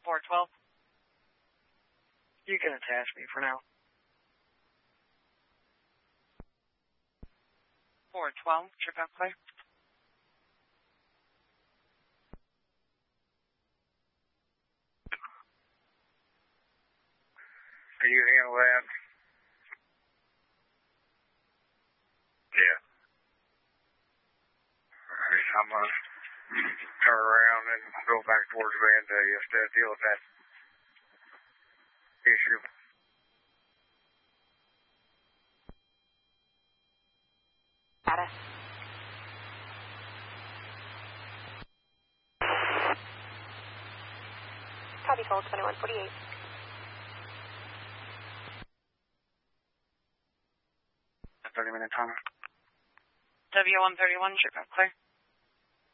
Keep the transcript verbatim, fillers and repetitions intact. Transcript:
four twelve. You can attach me for now. four twelve, trip out clear. Can you handle that? Yeah. Alright, I'm going to turn around and go back towards Vandalia instead of deal with that issue. Status. Copy, call twenty-one forty-eight. thirty minute timer. W one thirty-one, trip out clear.